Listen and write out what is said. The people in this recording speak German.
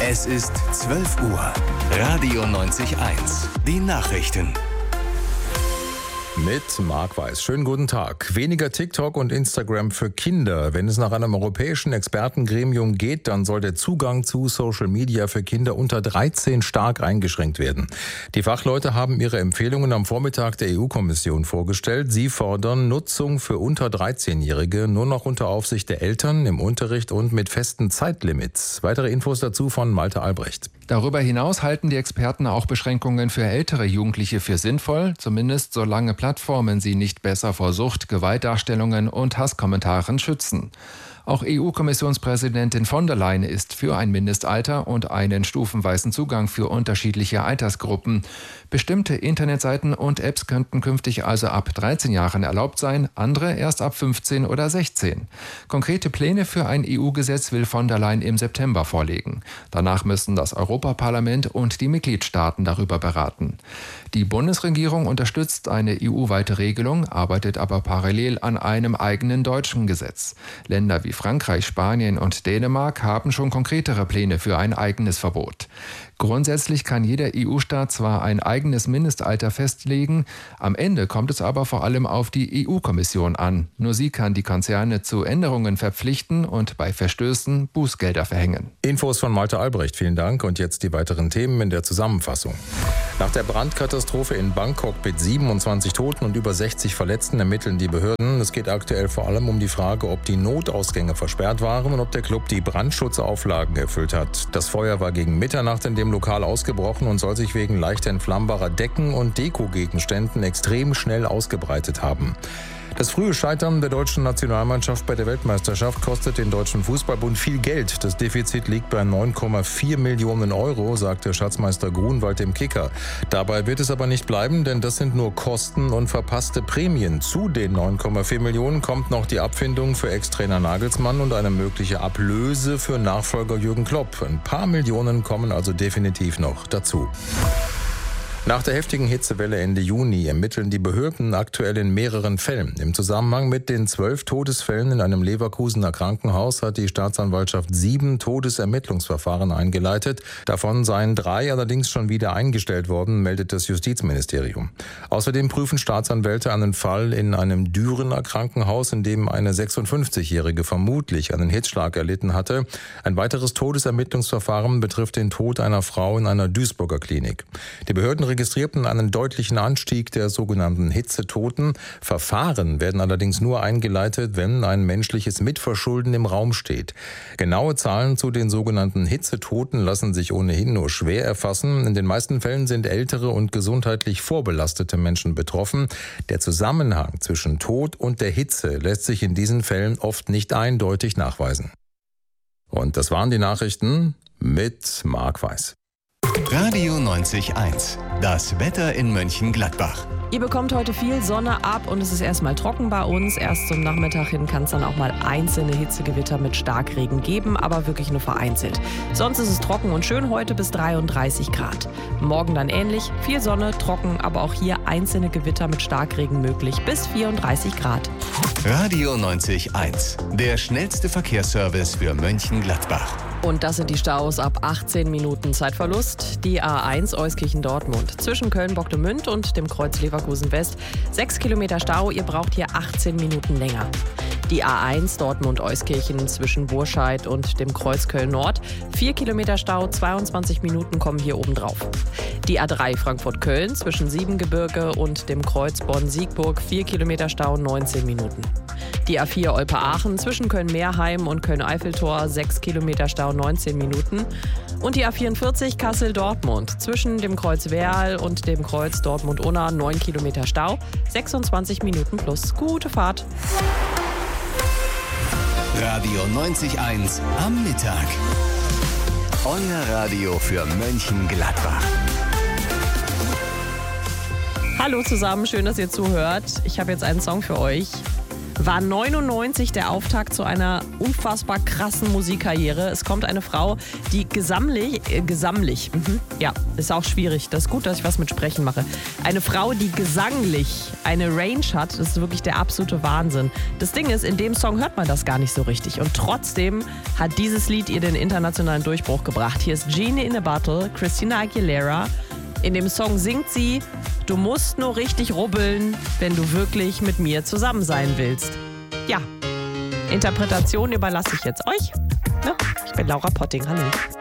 Es ist 12 Uhr. Radio 90.1. Die Nachrichten. Mit Marc Weiß. Schönen guten Tag. Weniger TikTok und Instagram für Kinder. Wenn es nach einem europäischen Expertengremium geht, dann soll der Zugang zu Social Media für Kinder unter 13 stark eingeschränkt werden. Die Fachleute haben ihre Empfehlungen am Vormittag der EU-Kommission vorgestellt. Sie fordern Nutzung für unter 13-Jährige nur noch unter Aufsicht der Eltern, im Unterricht und mit festen Zeitlimits. Weitere Infos dazu von Malte Albrecht. Darüber hinaus halten die Experten auch Beschränkungen für ältere Jugendliche für sinnvoll, zumindest solange Plattformen sie nicht besser vor Sucht, Gewaltdarstellungen und Hasskommentaren schützen. Auch EU-Kommissionspräsidentin von der Leyen ist für ein Mindestalter und einen stufenweisen Zugang für unterschiedliche Altersgruppen. Bestimmte Internetseiten und Apps könnten künftig also ab 13 Jahren erlaubt sein, andere erst ab 15 oder 16. Konkrete Pläne für ein EU-Gesetz will von der Leyen im September vorlegen. Danach müssen das Europaparlament und die Mitgliedstaaten darüber beraten. Die Bundesregierung unterstützt eine EU-weite Regelung, arbeitet aber parallel an einem eigenen deutschen Gesetz. Länder wie Frankreich, Spanien und Dänemark haben schon konkretere Pläne für ein eigenes Verbot. Grundsätzlich kann jeder EU-Staat zwar ein eigenes Mindestalter festlegen, am Ende kommt es aber vor allem auf die EU-Kommission an. Nur sie kann die Konzerne zu Änderungen verpflichten und bei Verstößen Bußgelder verhängen. Infos von Malte Albrecht, vielen Dank. Und jetzt die weiteren Themen in der Zusammenfassung. Nach der Brandkatastrophe in Bangkok mit 27 Toten und über 60 Verletzten ermitteln die Behörden. Es geht aktuell vor allem um die Frage, ob die Notausgänge versperrt waren und ob der Club die Brandschutzauflagen erfüllt hat. Das Feuer war gegen Mitternacht in dem Lokal ausgebrochen und soll sich wegen leicht entflammbarer Decken und Dekogegenständen extrem schnell ausgebreitet haben. Das frühe Scheitern der deutschen Nationalmannschaft bei der Weltmeisterschaft kostet den Deutschen Fußballbund viel Geld. Das Defizit liegt bei 9,4 Millionen Euro, sagte Schatzmeister Grunwald dem Kicker. Dabei wird es aber nicht bleiben, denn das sind nur Kosten und verpasste Prämien. Zu den 9,4 Millionen kommt noch die Abfindung für Ex-Trainer Nagelsmann und eine mögliche Ablöse für Nachfolger Jürgen Klopp. Ein paar Millionen kommen also definitiv noch dazu. Nach der heftigen Hitzewelle Ende Juni ermitteln die Behörden aktuell in mehreren Fällen. Im Zusammenhang mit den 12 Todesfällen in einem Leverkusener Krankenhaus hat die Staatsanwaltschaft 7 Todesermittlungsverfahren eingeleitet. Davon seien 3 allerdings schon wieder eingestellt worden, meldet das Justizministerium. Außerdem prüfen Staatsanwälte einen Fall in einem Dürener Krankenhaus, in dem eine 56-Jährige vermutlich einen Hitzschlag erlitten hatte. Ein weiteres Todesermittlungsverfahren betrifft den Tod einer Frau in einer Duisburger Klinik. Die Behörden registrierten einen deutlichen Anstieg der sogenannten Hitzetoten. Verfahren werden allerdings nur eingeleitet, wenn ein menschliches Mitverschulden im Raum steht. Genaue Zahlen zu den sogenannten Hitzetoten lassen sich ohnehin nur schwer erfassen. In den meisten Fällen sind ältere und gesundheitlich vorbelastete Menschen betroffen. Der Zusammenhang zwischen Tod und der Hitze lässt sich in diesen Fällen oft nicht eindeutig nachweisen. Und das waren die Nachrichten mit Marc Weiß. Radio 90.1. Das Wetter in Mönchengladbach. Ihr bekommt heute viel Sonne ab und es ist erstmal trocken bei uns. Erst zum Nachmittag hin kann es dann auch mal einzelne Hitzegewitter mit Starkregen geben, aber wirklich nur vereinzelt. Sonst ist es trocken und schön heute bis 33 Grad. Morgen dann ähnlich, viel Sonne, trocken, aber auch hier einzelne Gewitter mit Starkregen möglich bis 34 Grad. Radio 90.1. Der schnellste Verkehrsservice für Mönchengladbach. Und das sind die Staus ab 18 Minuten Zeitverlust. Die A1 Euskirchen-Dortmund zwischen Köln-Bockdemünd und dem Kreuz Leverkusen West. 6 Kilometer Stau, ihr braucht hier 18 Minuten länger. Die A1 Dortmund-Euskirchen zwischen Burscheid und dem Kreuz Köln-Nord. 4 Kilometer Stau, 22 Minuten kommen hier oben drauf. Die A3 Frankfurt-Köln zwischen Siebengebirge und dem Kreuz Bonn-Siegburg. 4 Kilometer Stau, 19 Minuten. Die A4 Olpe-Aachen zwischen Köln-Meerheim und Köln-Eiffeltor, 6 Kilometer Stau, 19 Minuten. Und die A44 Kassel-Dortmund zwischen dem Kreuz Werl und dem Kreuz Dortmund-Unna, 9 Kilometer Stau, 26 Minuten plus. Gute Fahrt. Radio 90.1 am Mittag. Euer Radio für Mönchengladbach. Hallo zusammen, schön, dass ihr zuhört. Ich habe jetzt einen Song für euch. war 99 der Auftakt zu einer unfassbar krassen Musikkarriere. Es kommt eine Frau, die ja, ist auch schwierig. Das ist gut, dass ich was mit Sprechen mache. Eine Frau, die gesanglich eine Range hat, das ist wirklich der absolute Wahnsinn. Das Ding ist, in dem Song hört man das gar nicht so richtig. Und trotzdem hat dieses Lied ihr den internationalen Durchbruch gebracht. Hier ist Genie in a Bottle, Christina Aguilera. In dem Song singt sie: Du musst nur richtig rubbeln, wenn du wirklich mit mir zusammen sein willst. Ja, Interpretation überlasse ich jetzt euch. Ja, ich bin Laura Potting, hallo.